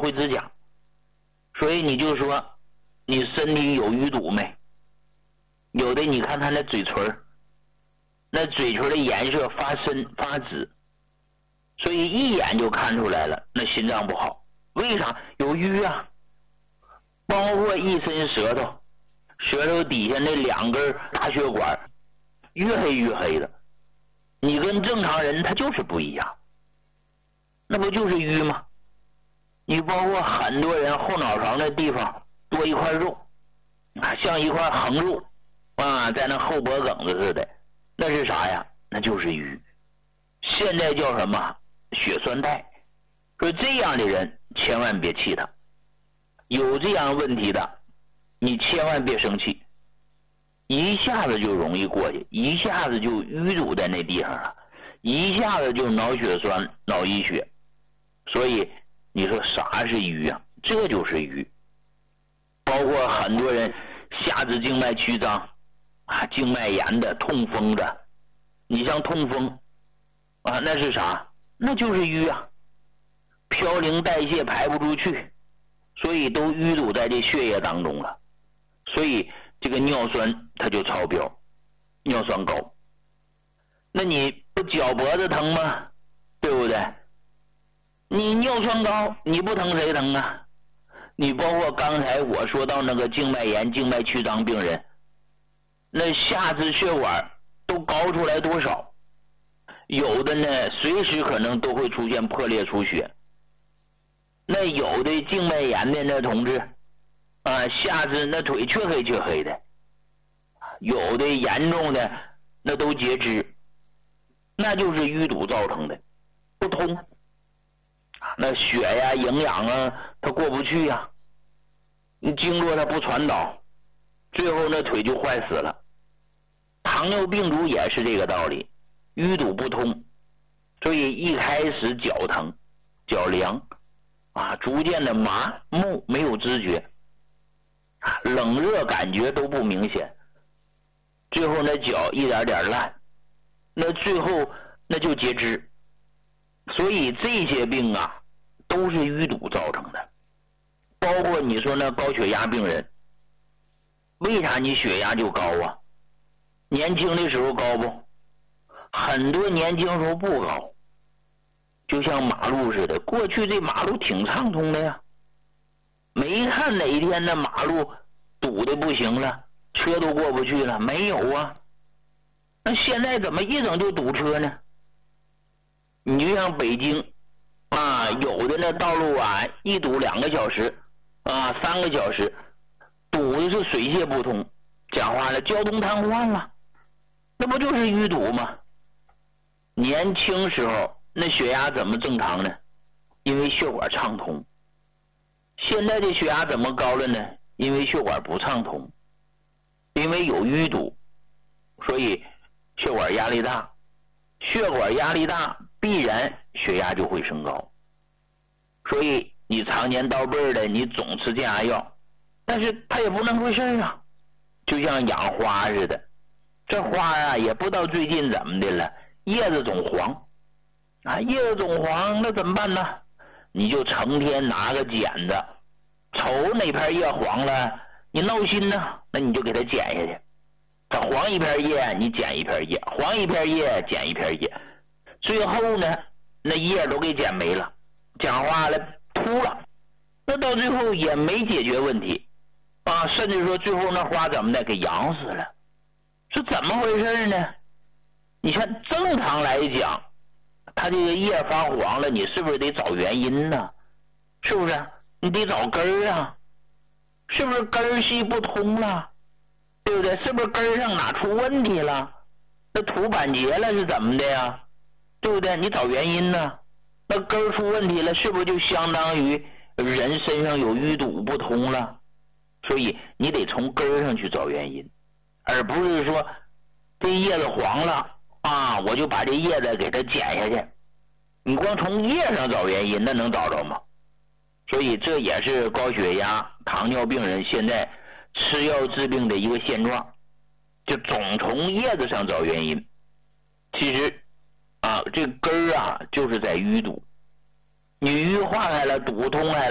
灰指甲。所以你就说你身体有淤堵没？有的你看他那嘴唇，那嘴唇的颜色发深发紫，所以一眼就看出来了，那心脏不好。为啥？有淤啊。包括一伸舌头，舌头底下那2根大血管越黑越黑的，你跟正常人他就是不一样，那不就是淤吗？你包括很多人后脑勺那地方多一块肉，像一块横肉啊，在那后脖梗子似的，那是啥呀？那就是淤。现在叫什么？血栓带。说这样的人千万别气他，有这样问题的你千万别生气，一下子就容易过去，一下子就淤堵在那地方了，一下子就脑血栓脑溢血。所以你说啥是淤啊？这就是淤。包括很多人下肢静脉曲张啊，静脉炎的，痛风的，你像痛风啊，那是啥？那就是淤啊，嘌呤代谢排不出去，所以都淤堵在这血液当中了，所以这个尿酸它就超标，尿酸高。那你不脚脖子疼吗？对不对？你尿酸高，你不疼谁疼啊？你包括刚才我说到那个静脉炎、静脉曲张病人，那下肢血管都高出来多少？有的呢，随时可能都会出现破裂出血。那有的静脉炎的那同志啊，下肢那腿黢黑黢黑的，有的严重的那都截肢，那就是淤堵造成的，不通。那血呀、营养啊，它过不去呀，经络它不传导，最后那腿就坏死了。糖尿病足也是这个道理，淤堵不通，所以一开始脚疼、脚凉啊，逐渐的麻木，没有知觉，冷热感觉都不明显，最后那脚一点点烂，那最后那就截肢。所以这些病啊都是淤堵造成的。包括你说那高血压病人，为啥你血压就高啊？年轻的时候高不？很多年轻时候不高，就像马路似的，过去这马路挺畅通的呀，没看哪一天那马路堵的不行了，车都过不去了，没有啊。那现在怎么一整就堵车呢？你就像北京啊，有的那道路啊一堵2个小时啊3个小时，堵的是水泄不通，讲话了交通瘫痪了，那不就是淤堵吗？年轻时候那血压怎么正常呢？因为血管畅通。现在的血压怎么高了呢？因为血管不畅通，因为有淤堵，所以血管压力大，血管压力大必然血压就会升高。所以你常年到辈的你总吃降压药，但是它也不那么回事啊，就像养花似的，这花啊也不知道最近怎么的了，叶子总黄啊，叶子总黄，那怎么办呢？你就成天拿个剪子，瞅哪片叶黄了，你闹心呢，那你就给它剪下去。它黄一片叶，你剪一片叶；黄一片叶，剪一片叶。最后呢，那叶都给剪没了，讲话了秃了，那到最后也没解决问题啊，甚至说最后那花怎么的给养死了，是怎么回事呢？你看正常来讲，它这个叶发黄了，你是不是得找原因呢？是不是？你得找根儿啊，是不是根儿系不通了？对不对？是不是根儿上哪出问题了？那土板结了是怎么的呀？对不对？你找原因呢？那根儿出问题了，是不是就相当于人身上有淤堵不通了？所以你得从根儿上去找原因，而不是说这叶子黄了啊，我就把这叶子给它剪下去。你光从叶上找原因，那能找着吗？所以这也是高血压、糖尿病人现在吃药治病的一个现状，就总从叶子上找原因。其实啊，这根儿啊就是在淤堵，你淤化开了，堵通开了。